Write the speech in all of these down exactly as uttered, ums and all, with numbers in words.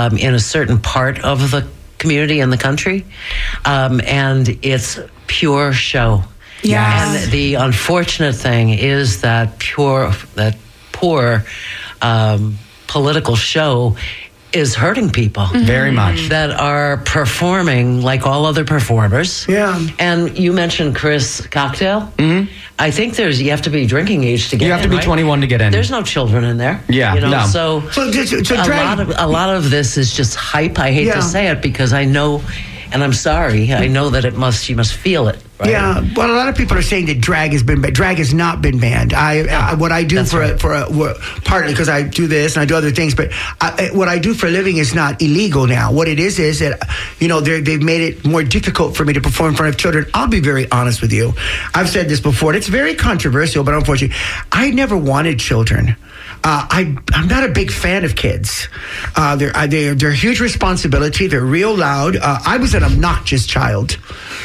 um, in a certain part of the community in the country, um, and it's pure show. Yes. And the unfortunate thing is that pure, that poor um, political show is hurting people. Mm-hmm. Very much. That are performing like all other performers. Yeah. And you mentioned Chris Cocktail. Mm-hmm. I think there's you have to be drinking age to get in. You have to be right? twenty-one to get in. There's no children in there. Yeah, you know, no. So, So, so, so a drag- lot of a lot of this is just hype. I hate Yeah. to say it because I know, and I'm sorry. I know that it must. You must feel it. Right? Yeah, well, a lot of people are saying that drag has been, but drag has not been banned. I, I what I do That's for a, right. for a, well, partly because I do this and I do other things, but I, what I do for a living is not illegal now. What it is is that you know they're- they've made it more difficult for me to perform in front of children. I'll be very honest with you. I've said this before, and it's very controversial, but unfortunately, I never wanted children. Uh, I, I'm not a big fan of kids. Uh, they're, uh, they're, they're a huge responsibility. They're real loud. Uh, I was an obnoxious child.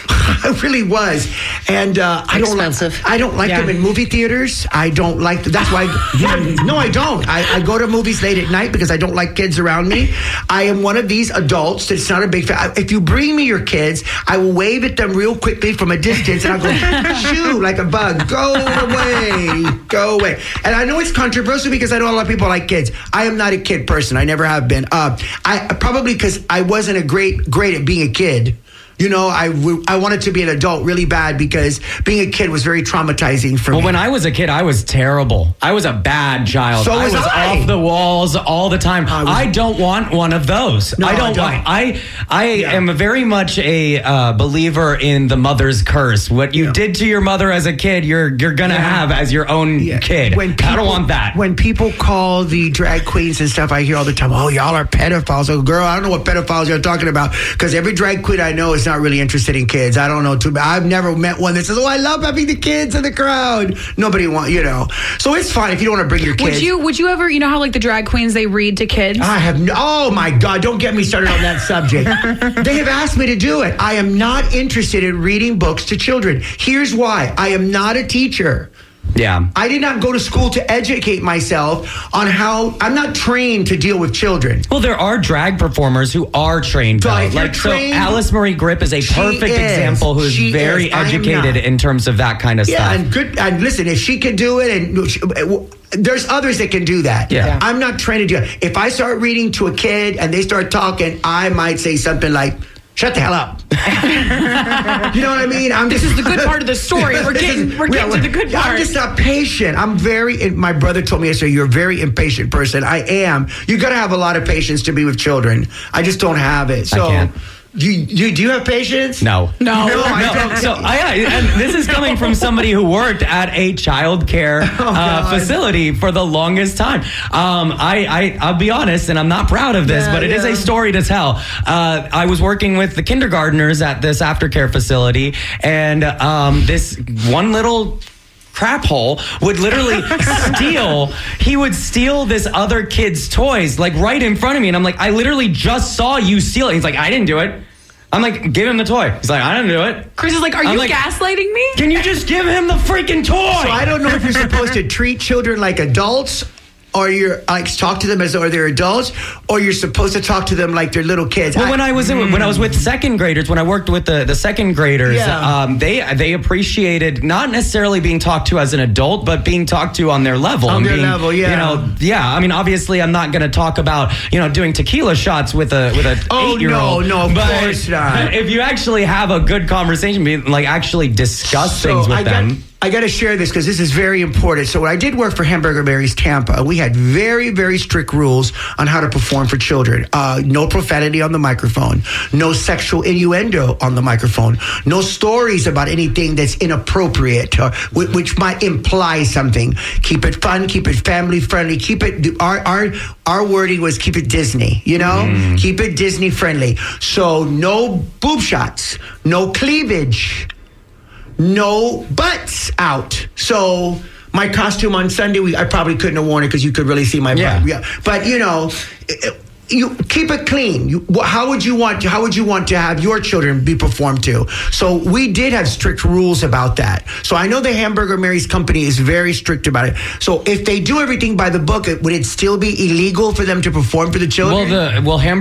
I really was. And uh, I don't like Expensive. I don't like Yeah. them in movie theaters. I don't like them. That's why. I, no, I don't. I, I go to movies late at night because I don't like kids around me. I am one of these adults that's not a big fan. If you bring me your kids, I will wave at them real quickly from a distance and I'll go, shoo, like a bug. Go away. Go away. And I know it's controversial because I know a lot of people like kids. I am not a kid person. I never have been. Uh, I probably because I wasn't a great great at being a kid. You know, I, w- I wanted to be an adult really bad because being a kid was very traumatizing for Well, me. when I was a kid, I was terrible. I was a bad child. So I was was I. off the walls all the time. I I, was- don't want one of those. No, I I don't, don't. want. I I Yeah. am very much a uh, believer in the mother's curse. What you Yeah. did to your mother as a kid, you're you're gonna Yeah. have as your own Yeah. kid. When I people- don't want that. When people call the drag queens and stuff, I hear all the time, oh, y'all are pedophiles. Oh, girl, I don't know what pedophiles you're talking about because every drag queen I know is not really interested in kids. I don't know too bad. I've never met one that says, oh, I love having the kids in the crowd. Nobody want, you know. So it's fine if you don't want to bring your kids. Would you would you ever, you know how like the drag queens, they read to kids? I have no, oh my God, don't get me started on that subject. They have asked me to do it. I am not interested in reading books to children. Here's why. I am not a teacher. Yeah. I did not go to school to educate myself on how, I'm not trained to deal with children. Well, there are drag performers who are trained. So though. if you're Like trained- so, Alice Marie Grip is a She perfect is. example who's She very is. I am educated not. in terms of that kind of Yeah, stuff. and good. And listen, if she can do it, and she- there's others that can do that. Yeah. I'm not trained to do it. If I start reading to a kid and they start talking, I might say something like, "Shut the hell up." You know what I mean? I'm This just, is the good part of the story. We're This getting- we're getting to the good I'm part. just not patient. I'm very. My brother told me yesterday, "You're a very impatient person." I am. You got to have a lot of patience to be with children. I just don't have it. So, can't. You, you do you have patience? No. No. No, I No, don't. so I, and this is coming from somebody who worked at a child care uh, God. facility for the longest time. Um, I, I, I'll be honest, and I'm not proud of this, Yeah, but it is yeah. a story to tell. Uh, I was working with the kindergartners at this aftercare facility, and um, this one little crap hole would literally steal he would steal this other kid's toys like right in front of me, and I'm like, I literally just saw you steal it. He's like, I didn't do it. I'm like, give him the toy. He's like, I didn't do it. Chris is like, are I'm you like, gaslighting me? Can you just give him the freaking toy? So I don't know if you're supposed to treat children like adults, or you're like talk to them as though they're adults, or you're supposed to talk to them like they're little kids. Well, when I was in, when I was with second graders, when I worked with the, the second graders, Yeah. um, they they appreciated not necessarily being talked to as an adult, but being talked to on their level. On and their being, level, yeah. You know, yeah. I mean, obviously, I'm not going to talk about you know doing tequila shots with a with a Oh, eight year old. no, no, of but course not. If you actually have a good conversation, be, like actually discuss So things with I them. Got, I got to share this because this is very important. So when I did work for Hamburger Mary's Tampa, we had very, very strict rules on how to perform for children. Uh, no profanity on the microphone, no sexual innuendo on the microphone, no stories about anything that's inappropriate or wh- which might imply something. Keep it fun, keep it family friendly, keep it. Our our our wording was keep it Disney. You know, Mm. keep it Disney friendly. So no boob shots, no cleavage. No butts out. So my costume on Sunday, we, I probably couldn't have worn it because you could really see my Yeah. butt. Yeah. But you know, it, you keep it clean. You, wh- how would you want? How would you want to have your children be performed to? So we did have strict rules about that. So I know the Hamburger Mary's company is very strict about it. So if they do everything by the book, it, would it still be illegal for them to perform for the children? Well, the well, Hamburger